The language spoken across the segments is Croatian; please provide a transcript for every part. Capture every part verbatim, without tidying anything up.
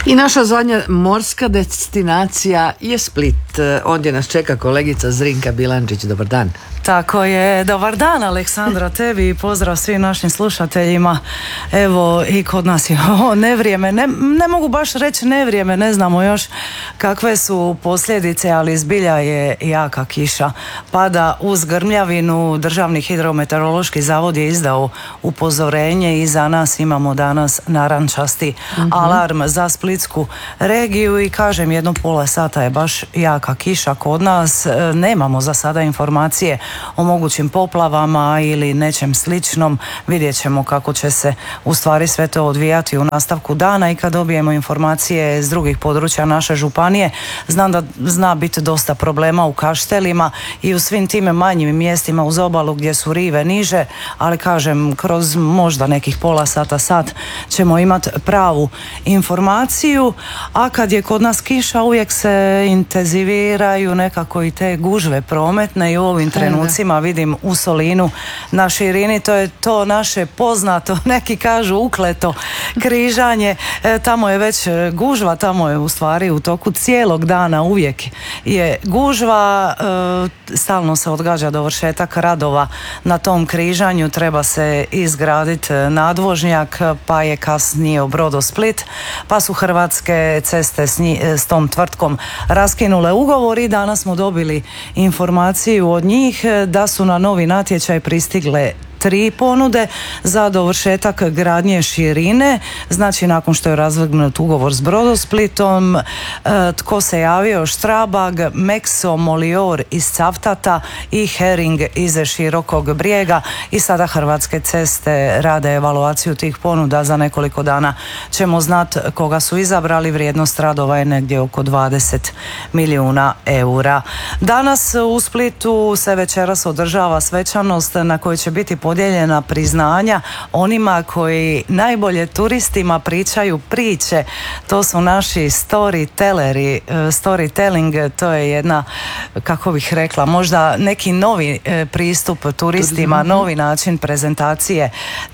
I naša zadnja morska destinacija je Split. Ondje nas čeka kolegica Zrinka Bilandžić. Dobar dan. Tako je, dobar dan Aleksandra, tebi i pozdrav svim našim slušateljima. Evo i kod nas je ovo nevrijeme, ne, ne mogu baš reći nevrijeme, ne znamo još kakve su posljedice, ali zbilja je jaka kiša. Pada uz grmljavinu, Državni hidrometeorološki zavod je izdao upozorenje i za nas imamo danas narančasti uh-huh. alarm za Splitsku regiju i kažem jedno pola sata je baš jaka kiša kod nas, nemamo za sada informacije o mogućim poplavama ili nečem sličnom. Vidjet ćemo kako će se u stvari sve to odvijati u nastavku dana i kad dobijemo informacije iz drugih područja naše županije. Znam da zna biti dosta problema u Kaštelima i u svim tim manjim mjestima uz obalu gdje su rive niže, ali kažem kroz možda nekih pola sata, sat ćemo imati pravu informaciju, a kad je kod nas kiša uvijek se intenziviraju nekako i te gužve prometne i u ovim trenucima vidim u Solinu na širini, to je to naše poznato, neki kažu ukleto križanje, e, tamo je već gužva, tamo je u stvari u toku cijelog dana uvijek je gužva, e, stalno se odgađa dovršetak radova na tom križanju, treba se izgraditi nadvožnjak, pa je kasnije Brodosplit, pa su Hrvatske ceste s, nji, s tom tvrtkom raskinule ugovor i danas smo dobili informaciju od njih da su na novi natječaj pristigle tri ponude za dovršetak gradnje širine. Znači nakon što je razvrgnut ugovor s Brodosplitom, e, tko se javio? Štrabag, Mexo, Molior iz Cavtata i Hering iz Širokog Brijega i sada Hrvatske ceste rade evaluaciju tih ponuda. Za nekoliko dana ćemo znati koga su izabrali. Vrijednost radova je negdje oko dvadeset milijuna eura. Danas u Splitu se večeras održava svečanost na kojoj će biti podijeljena priznanja onima koji najbolje turistima pričaju priče. To su naši storytelleri. Storytelling, to je jedna, kako bih rekla, možda neki novi pristup turistima, novi način prezentacije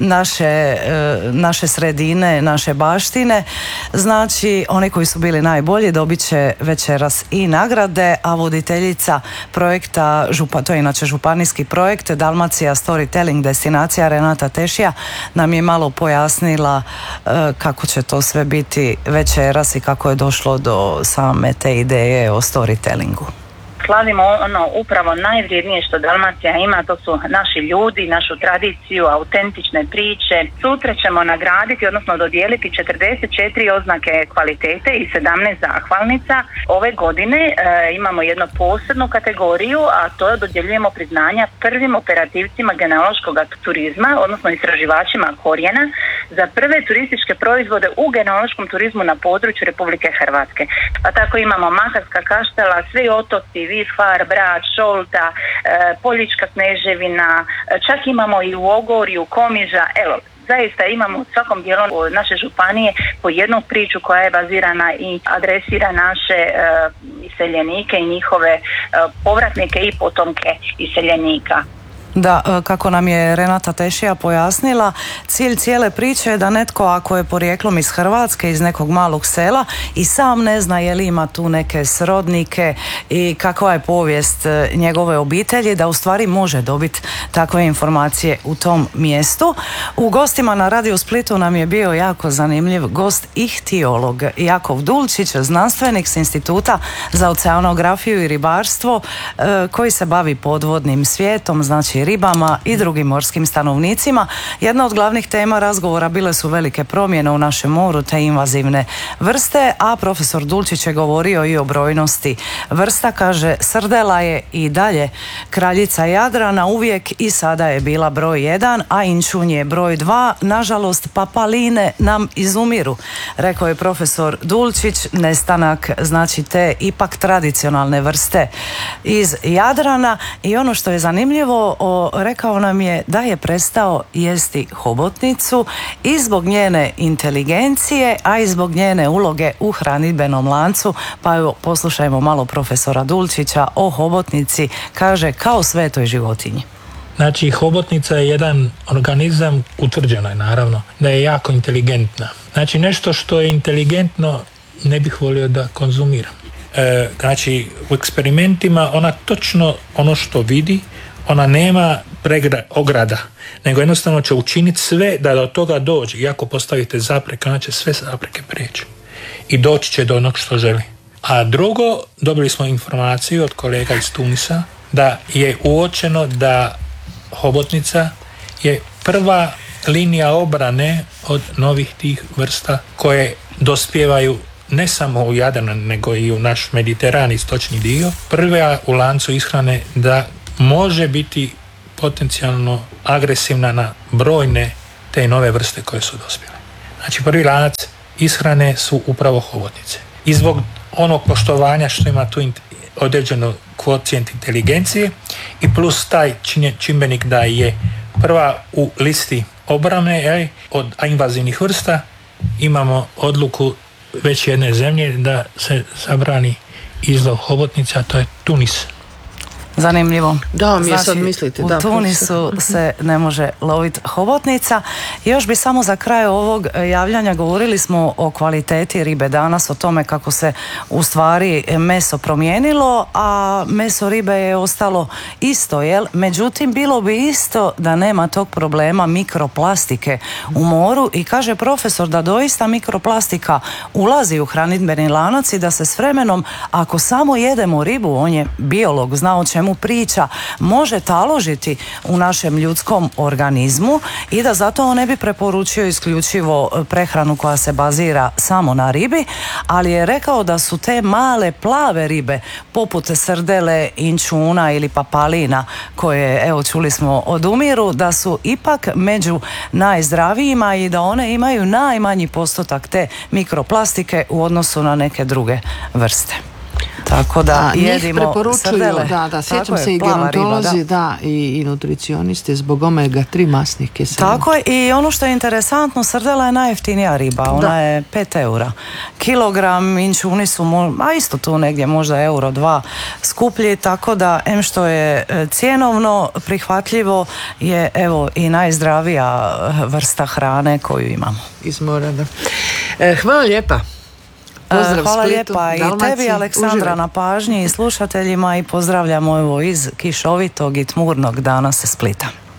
naše, naše sredine, naše baštine. Znači, oni koji su bili najbolji dobit će večeras i nagrade, a voditeljica projekta, to je inače županijski projekt Dalmacija Storytelling destinacija, Renata Tešija, nam je malo pojasnila e, kako će to sve biti večeras i kako je došlo do same te ideje o storytellingu. Slavimo ono upravo najvrijednije što Dalmacija ima, to su naši ljudi, našu tradiciju, autentične priče. Sutra ćemo nagraditi, odnosno dodijeliti četrdeset četiri oznake kvalitete i sedamnaest zahvalnica. Ove godine e, imamo jednu posebnu kategoriju, a to je dodjeljujemo priznanja prvim operativcima genealoškog turizma, odnosno istraživačima korijena, za prve turističke proizvode u genealoškom turizmu na području Republike Hrvatske. Pa tako imamo Makarska, Kaštela, svi otoci, Vis, Hvar, Brač, Šolta, e, Poljička Kneževina, čak imamo i u Ogorju, Komiža, evo, zaista imamo u svakom dijelu naše županije po jednu priču koja je bazirana i adresira naše e, iseljenike i njihove e, povratnike i potomke iseljenika. Da, kako nam je Renata Tešija pojasnila, cilj cijele priče je da netko ako je porijeklom iz Hrvatske, iz nekog malog sela i sam ne zna je li ima tu neke srodnike i kakva je povijest njegove obitelji, da u stvari može dobiti takve informacije u tom mjestu. U gostima na Radio Splitu nam je bio jako zanimljiv gost, ihtiolog Jakov Dulčić, znanstvenik s Instituta za oceanografiju i ribarstvo koji se bavi podvodnim svijetom, znači ribama i drugim morskim stanovnicima. Jedna od glavnih tema razgovora bile su velike promjene u našem moru te invazivne vrste, a profesor Dulčić je govorio i o brojnosti vrsta. Kaže, srdela je i dalje kraljica Jadrana, uvijek i sada je bila broj jedan, a inčunj je broj dva. Nažalost, papaline nam izumiru, rekao je profesor Dulčić. Nestanak, znači te ipak tradicionalne vrste iz Jadrana. I ono što je zanimljivo, o, rekao nam je da je prestao jesti hobotnicu i zbog njene inteligencije, a i zbog njene uloge u hranidbenom lancu. Pa evo, poslušajmo malo profesora Dulčića o hobotnici. Kaže, kao svetoj životinji. Znači, hobotnica je jedan organizam, utvrđeno je naravno, da je jako inteligentna. Znači, nešto što je inteligentno ne bih volio da konzumiram. E, znači, u eksperimentima ona točno ono što vidi, ona nema pregra, ograda, nego jednostavno će učiniti sve da do toga dođe. I ako postavite zapreke, ona će sve zapreke prijeći i doći će do onog što želi. A drugo, dobili smo informaciju od kolega iz Tunisa da je uočeno da hobotnica je prva linija obrane od novih tih vrsta koje dospijevaju ne samo u Jadran, nego i u naš Mediteran, istočni dio. Prva u lancu ishrane da može biti potencijalno agresivna na brojne te nove vrste koje su dospjele. Znači, prvi lanac ishrane su upravo hobotnice. I zbog onog poštovanja što ima tu određeno kvocijent inteligencije i plus taj čimbenik da je prva u listi obrane, jel, od invazivnih vrsta, imamo odluku već jedne zemlje da se zabrani izlov hobotnica, a to je Tunis. Zanimljivo. Da, mi je znači, sad mislite. U da, Tunisu se ne može loviti hobotnica. Još bi samo za kraj ovog javljanja govorili smo o kvaliteti ribe danas, o tome kako se u stvari meso promijenilo, a meso ribe je ostalo isto, jel? Međutim, bilo bi isto da nema tog problema mikroplastike u moru i kaže profesor da doista mikroplastika ulazi u hranidbeni lanac i da se s vremenom, ako samo jedemo ribu, on je biolog, zna o čemu priča, može taložiti u našem ljudskom organizmu i da zato on ne bi preporučio isključivo prehranu koja se bazira samo na ribi, ali je rekao da su te male plave ribe poput srdele, inčuna ili papalina koje, evo čuli smo, odumiru, da su ipak među najzdravijima i da one imaju najmanji postotak te mikroplastike u odnosu na neke druge vrste. Tako da a, jedimo njih preporučuju, srdele. da, da, sjećam se je, i gerontolozi, riba, da. da, i, i nutricionisti zbog omega tri masnih kiselina. Tako je, i ono što je interesantno, srdela je najjeftinija riba, ona da. je pet eura. Kilogram inčuni su, a isto tu negdje možda euro, dva skuplji, tako da em što je cjenovno prihvatljivo je evo i najzdravija vrsta hrane koju imamo. Iz mora, da. E, hvala lijepa. Pozdrav Hvala Splitu, lijepa i Dalmaciji, tebi, Aleksandra, uživaj. na pažnji i slušateljima i pozdravljamo evo iz kišovitog i tmurnog dana sa Splita.